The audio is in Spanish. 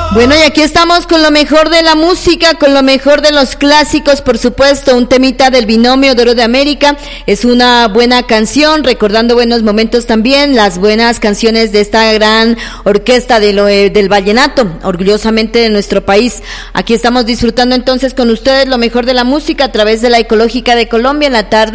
Bueno, y aquí estamos con lo mejor de la música, con lo mejor de los clásicos, por supuesto, un temita del Binomio de Oro de América, es una buena canción, recordando buenos momentos también, las buenas canciones de esta gran orquesta del vallenato, orgullosamente de nuestro país. Aquí estamos disfrutando entonces con ustedes lo mejor de la música a través de la Ecológica de Colombia en la tarde.